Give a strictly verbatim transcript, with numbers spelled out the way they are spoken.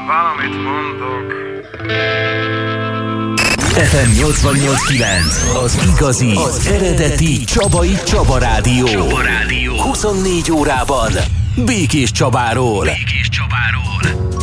valamit mondok. ef em nyolcvannyolc kilenc, az igazi, az eredeti Csabai Csaba Rádió. Csaba Rádió. huszonnégy órában Békés Csabáról. Békés Csabáról.